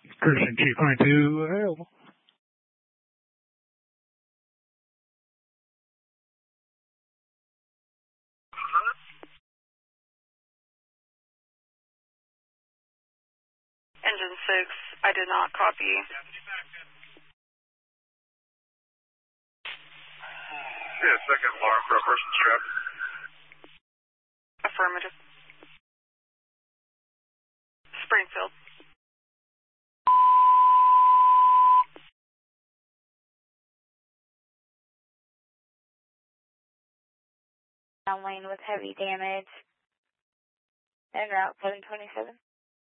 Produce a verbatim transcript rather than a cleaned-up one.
Cruising two twenty-two available. Engine six, I did not copy. Yeah, second alarm for a person strapped. Affirmative. Springfield. Down lane with heavy damage. En route seven twenty-seven.